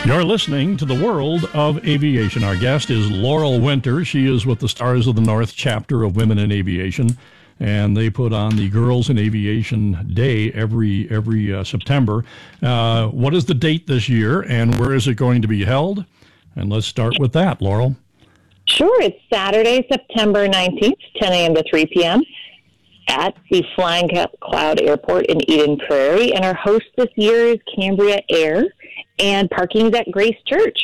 You're listening to the World of Aviation. Our guest is Laurel Winter. She is with the Stars of the North chapter of Women in Aviation, and they put on the Girls in Aviation Day every September. What is the date this year, and where is it going to be held? And let's start with that, Laurel. Sure. It's Saturday, September 19th, 10 a.m. to 3 p.m. at the Flying Cloud Airport in Eden Prairie. And our host this year is Cambria Air, and parking is at Grace Church.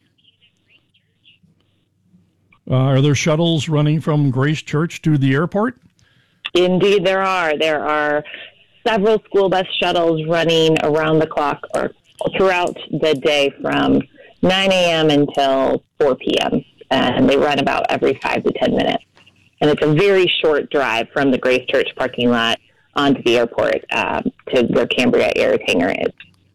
Are there shuttles running from Grace Church to the airport? Indeed, there are. There are several school bus shuttles running around the clock or throughout the day from 9 a.m. until 4 p.m. And they run about every 5 to 10 minutes. And it's a very short drive from the Grace Church parking lot onto the airport to where Cambria Air's hangar is.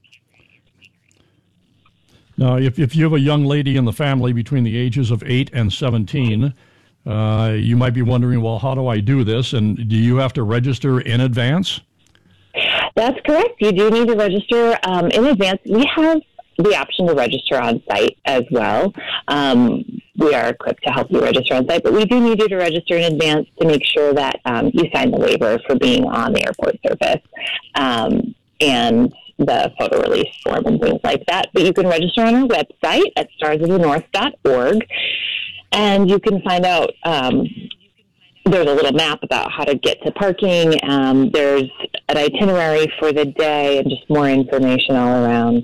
Now, if you have a young lady in the family between the ages of 8 and 17, you might be wondering, well, how do I do this? And do you have to register in advance? That's correct. You do need to register in advance. We have the option to register on site as well. We are equipped to help you register on site, but we do need you to register in advance to make sure that you sign the waiver for being on the airport surface and the photo release form and things like that. But you can register on our website at starsofthenorth.org, and you can find out there's a little map about how to get to parking. There's an itinerary for the day and just more information all around.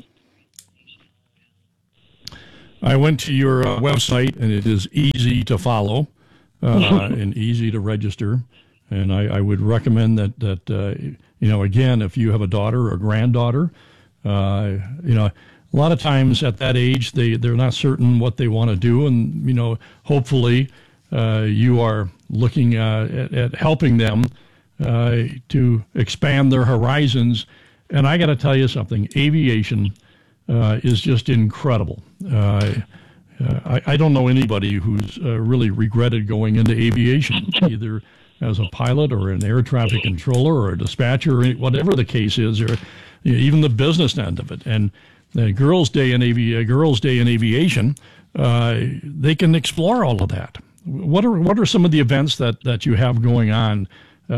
I went to your website, and it is easy to follow and easy to register. And I would recommend that again, if you have a daughter or granddaughter, a lot of times at that age, they're not certain what they want to do. And, hopefully you are looking at helping them to expand their horizons. And I got to tell you something, aviation is just incredible. I don't know anybody who's really regretted going into aviation, either as a pilot or an air traffic controller or a dispatcher, or whatever the case is, or even the business end of it. And the Girls' Day in Aviation, they can explore all of that. What are some of the events that you have going on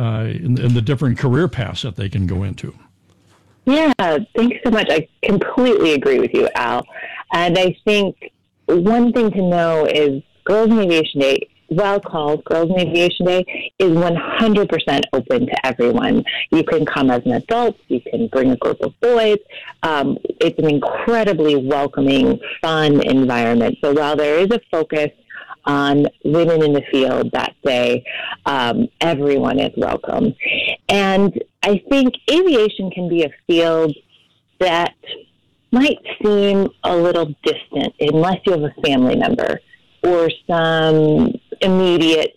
in the different career paths that they can go into? Yeah, thanks so much. I completely agree with you, Al. And I think one thing to know is Girls in Aviation Day, well called Girls in Aviation Day, is 100% open to everyone. You can come as an adult. You can bring a group of boys. It's an incredibly welcoming, fun environment. So while there is a focus on women in the field that day, everyone is welcome. And I think aviation can be a field that might seem a little distant unless you have a family member or some immediate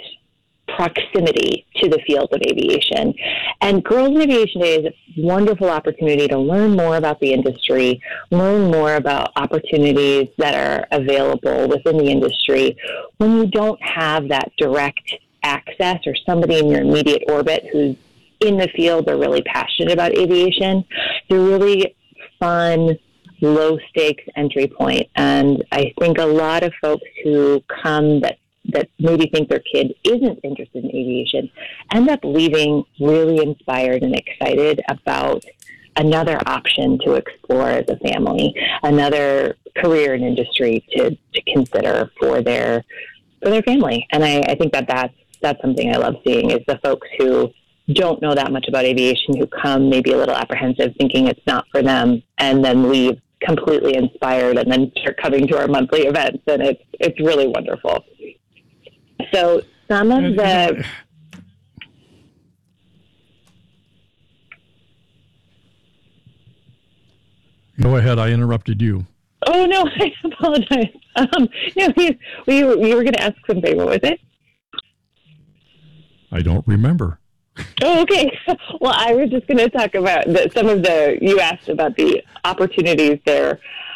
proximity to the field of aviation. And Girls in Aviation Day is a wonderful opportunity to learn more about the industry, learn more about opportunities that are available within the industry when you don't have that direct access or somebody in your immediate orbit who's in the field or really passionate about aviation. It's a really fun, low-stakes entry point. And I think a lot of folks who come that maybe think their kid isn't interested in aviation end up leaving really inspired and excited about another option to explore as a family, another career and industry to consider for their family. And I think that's something I love seeing, is the folks who don't know that much about aviation, who come maybe a little apprehensive, thinking it's not for them, and then leave completely inspired and then start coming to our monthly events. And it's really wonderful. So some of the... Go ahead, I interrupted you. Oh, no, I apologize. You were going to ask something. What was it? I don't remember. Oh, okay. Well, I was just going to talk about you asked about the opportunities there.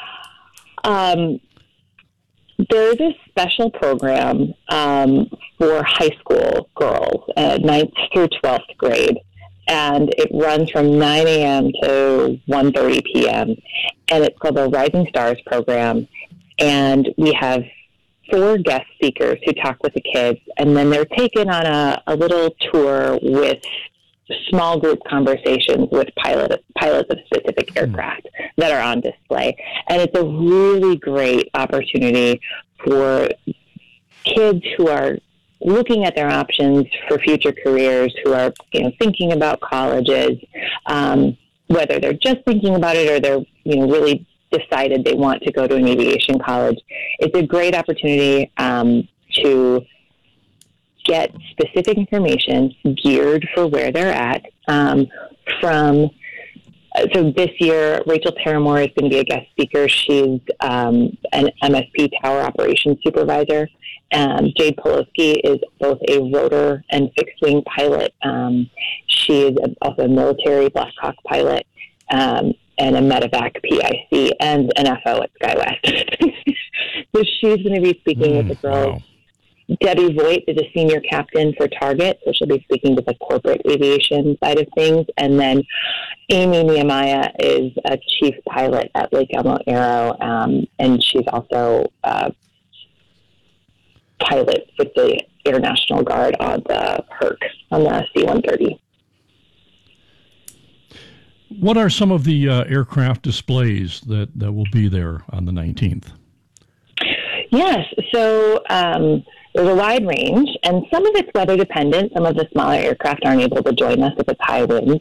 There's a special program for high school girls, 9th through 12th grade. and it runs from 9 a.m. to 1:30 p.m. And it's called the Rising Stars program. And we have 4 guest speakers who talk with the kids, and then they're taken on a little tour with small group conversations with pilots of specific aircraft that are on display. And it's a really great opportunity for kids who are looking at their options for future careers, who are thinking about colleges, whether they're just thinking about it or they're really decided they want to go to an aviation college. It's a great opportunity to get specific information geared for where they're at. So this year, Rachel Paramore is going to be a guest speaker. She's an MSP Tower Operations Supervisor. Jade Polowski is both a rotor and fixed-wing pilot. She is also a military Black Hawk pilot and a medevac PIC and an FO at SkyWest. So she's going to be speaking with the girls. Wow. Debbie Voigt is a senior captain for Target, so she'll be speaking to the corporate aviation side of things. And then Amy Nehemiah is a chief pilot at Lake Elmo Aero, and she's also a pilot with the Air National Guard on the Herc, on the C-130. What are some of the aircraft displays that will be there on the 19th? Yes, so there's a wide range, and some of it's weather dependent. Some of the smaller aircraft aren't able to join us if it's high winds.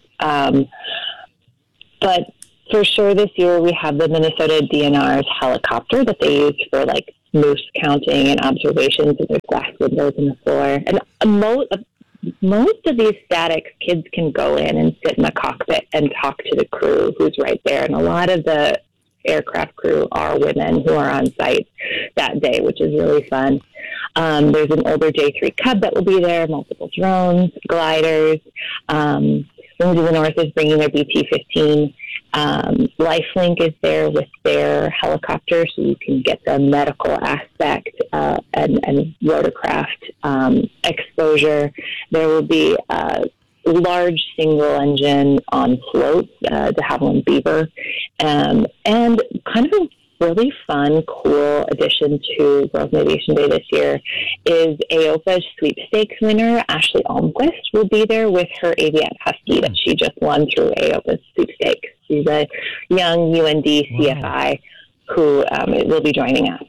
But for sure this year we have the Minnesota DNR's helicopter that they use for moose counting and observations, and there's glass windows in the floor. And most of these statics, kids can go in and sit in the cockpit and talk to the crew who's right there. And a lot of the aircraft crew are women who are on site that day, which is really fun. There's an older J3 Cub that will be there, multiple drones, gliders. Wings of the North is bringing their BT-15. Lifelink is there with their helicopter, so you can get the medical aspect and rotorcraft exposure. There will be a large single engine on floats, de Havilland Beaver, and kind of a really fun, cool addition to Girls in Aviation Day this year is AOPA's sweepstakes winner, Ashley Almquist, will be there with her Aviat Husky that she just won through AOPA's sweepstakes. She's a young UND CFI who will be joining us.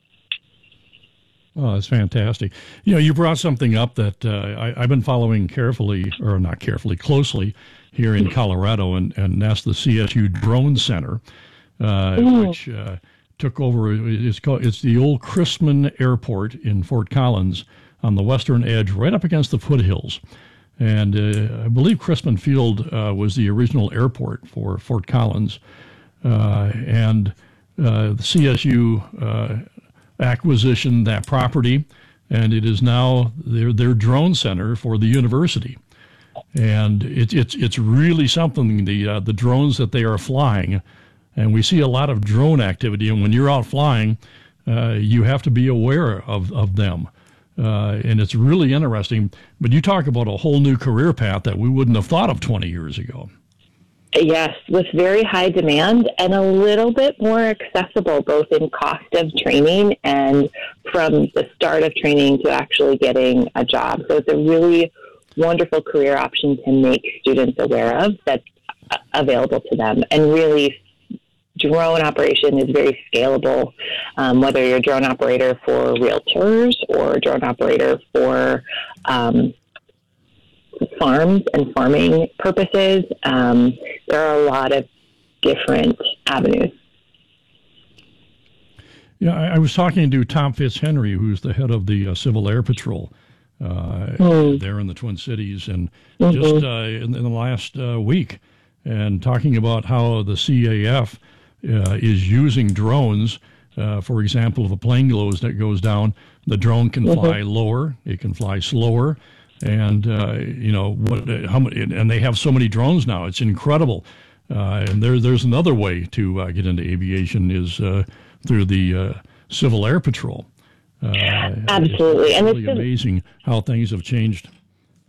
Oh, that's fantastic. You brought something up that I've been following carefully, or not carefully, closely here in Colorado, and that's the CSU Drone Center, which took over. It's the old Chrisman Airport in Fort Collins on the western edge, right up against the foothills. And I believe Chrisman Field was the original airport for Fort Collins. And the CSU acquisition that property, and it is now their drone center for the university. And it's really something, the drones that they are flying. And we see a lot of drone activity, and when you're out flying, you have to be aware of them. And it's really interesting. But you talk about a whole new career path that we wouldn't have thought of 20 years ago. Yes, with very high demand and a little bit more accessible, both in cost of training and from the start of training to actually getting a job. So it's a really wonderful career option to make students aware of that's available to them. And really, drone operation is very scalable, whether you're a drone operator for realtors or a drone operator for farms and farming purposes. There are a lot of different avenues. Yeah, I was talking to Tom Fitzhenry, who's the head of the Civil Air Patrol there in the Twin Cities, and just in the last week, and talking about how the CAF is using drones. For example, if a plane goes down, the drone can fly lower, it can fly slower. And and they have so many drones now; it's incredible. And there's another way to get into aviation is through the Civil Air Patrol. Absolutely, it's really amazing how things have changed.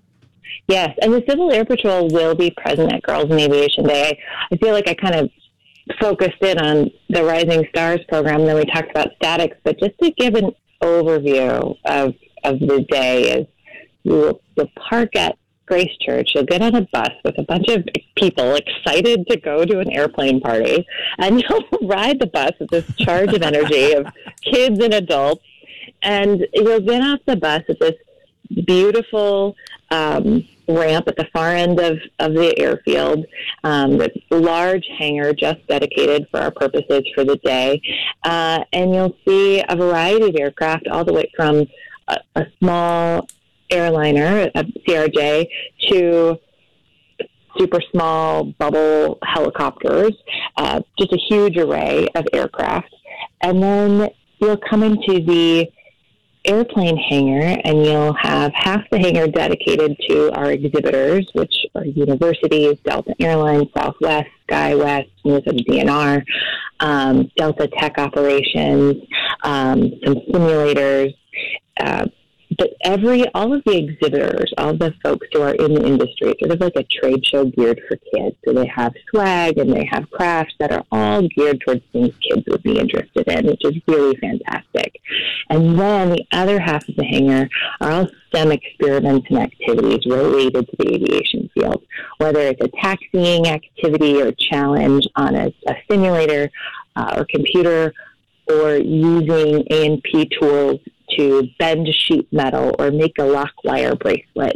Yes, and the Civil Air Patrol will be present at Girls in Aviation Day. I feel like I kind of focused in on the Rising Stars program, and then we talked about statics, but just to give an overview of the day is you'll park at Grace Church. You'll get on a bus with a bunch of people excited to go to an airplane party, and you'll ride the bus with this charge of energy of kids and adults, and you'll get off the bus at this beautiful ramp at the far end of the airfield, with a large hangar just dedicated for our purposes for the day. And you'll see a variety of aircraft, all the way from a small airliner, a CRJ, to super small bubble helicopters, just a huge array of aircraft. And then you'll come into the airplane hangar, and you'll have half the hangar dedicated to our exhibitors, which are universities, Delta Airlines, Southwest, SkyWest, Minnesota DNR, Delta Tech Operations, some simulators, but all of the exhibitors, all of the folks who are in the industry, sort of like a trade show geared for kids. So they have swag and they have crafts that are all geared towards things kids would be interested in, which is really fantastic. And then the other half of the hangar are all STEM experiments and activities related to the aviation field, whether it's a taxiing activity or challenge on a simulator or computer, or using A&P tools to bend sheet metal or make a lock wire bracelet,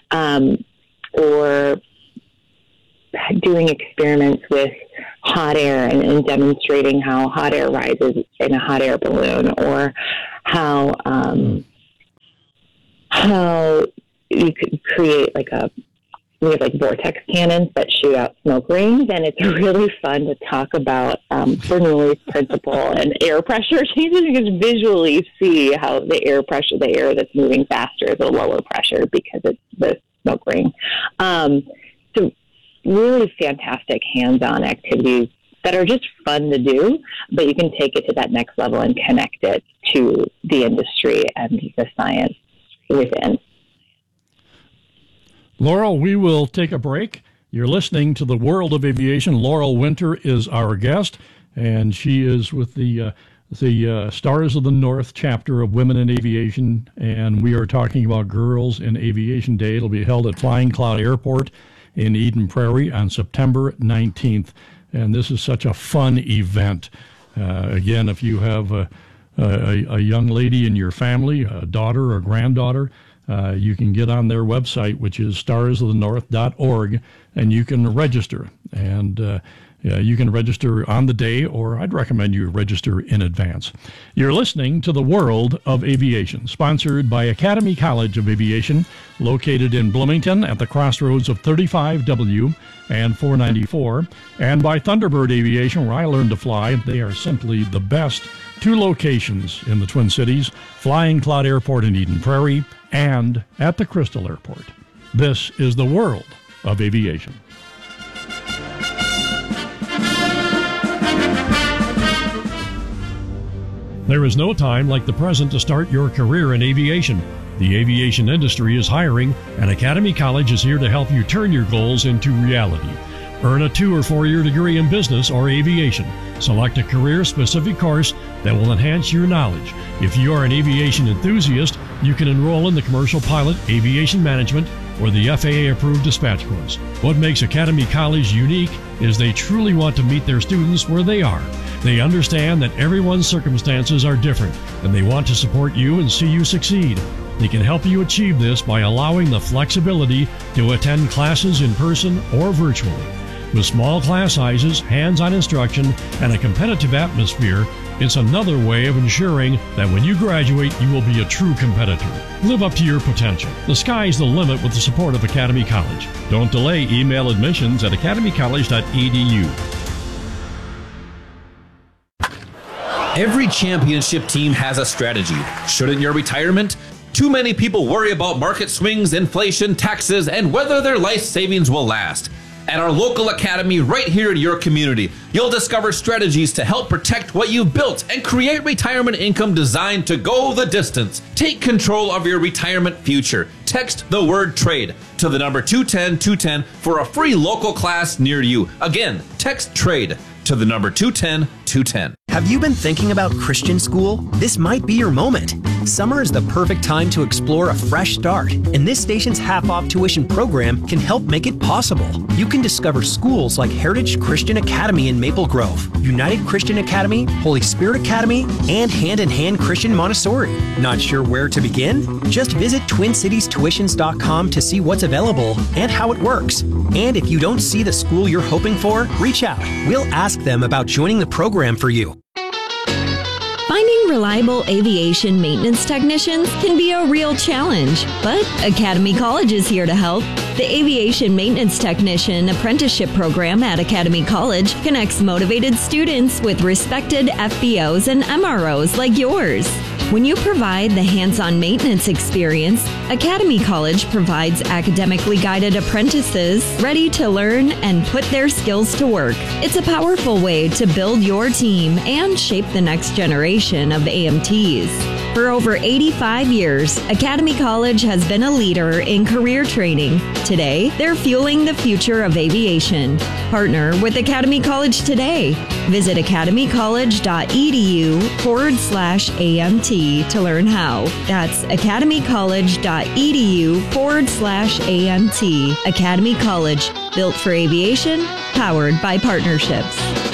or doing experiments with hot air and demonstrating how hot air rises in a hot air balloon, or how you could create we have vortex cannons that shoot out smoke rings, and it's really fun to talk about Bernoulli's principle and air pressure changes. You can visually see how the air that's moving faster is a lower pressure because it's the smoke ring. So really fantastic hands-on activities that are just fun to do, but you can take it to that next level and connect it to the industry and the science within. Laurel, we will take a break. You're listening to The World of Aviation. Laurel Winter is our guest, and she is with the Stars of the North chapter of Women in Aviation, and we are talking about Girls in Aviation Day. It'll be held at Flying Cloud Airport in Eden Prairie on September 19th, and this is such a fun event. Again, if you have a young lady in your family, a daughter or granddaughter, you can get on their website, which is starsofthenorth.org, and you can register. And you can register on the day, or I'd recommend you register in advance. You're listening to The World of Aviation, sponsored by Academy College of Aviation, located in Bloomington at the crossroads of 35W and 494, and by Thunderbird Aviation, where I learned to fly. They are simply the best. 2 locations in the Twin Cities, Flying Cloud Airport in Eden Prairie and at the Crystal Airport. This is The World of Aviation. There is no time like the present to start your career in aviation. The aviation industry is hiring, and Academy College is here to help you turn your goals into reality. Earn a 2 or 4-year degree in business or aviation. Select a career-specific course that will enhance your knowledge. If you are an aviation enthusiast, you can enroll in the Commercial Pilot, Aviation Management, or the FAA-approved dispatch course. What makes Academy College unique is they truly want to meet their students where they are. They understand that everyone's circumstances are different, and they want to support you and see you succeed. They can help you achieve this by allowing the flexibility to attend classes in person or virtually. With small class sizes, hands-on instruction, and a competitive atmosphere, it's another way of ensuring that when you graduate, you will be a true competitor. Live up to your potential. The sky's the limit with the support of Academy College. Don't delay. Email admissions at academycollege.edu. Every championship team has a strategy. Shouldn't your retirement? Too many people worry about market swings, inflation, taxes, and whether their life savings will last. At our local academy right here in your community, you'll discover strategies to help protect what you've built and create retirement income designed to go the distance. Take control of your retirement future. Text the word trade to the number 210-210 for a free local class near you. Again, text trade to the number 210-210. Have you been thinking about Christian school? This might be your moment. Summer is the perfect time to explore a fresh start, and this station's half-off tuition program can help make it possible. You can discover schools like Heritage Christian Academy in Maple Grove, United Christian Academy, Holy Spirit Academy, and Hand in Hand Christian Montessori. Not sure where to begin? Just visit TwinCitiesTuitions.com to see what's available and how it works. And if you don't see the school you're hoping for, reach out. We'll ask them about joining the program for you. Finding reliable aviation maintenance technicians can be a real challenge, but Academy College is here to help. The Aviation Maintenance Technician Apprenticeship Program at Academy College connects motivated students with respected FBOs and MROs like yours. When you provide the hands-on maintenance experience, Academy College provides academically guided apprentices ready to learn and put their skills to work. It's a powerful way to build your team and shape the next generation of AMTs. For over 85 years, Academy College has been a leader in career training. Today, they're fueling the future of aviation. Partner with Academy College today. Visit academycollege.edu/AMT to learn how. That's academycollege.edu/AMT. Academy College, built for aviation, powered by partnerships.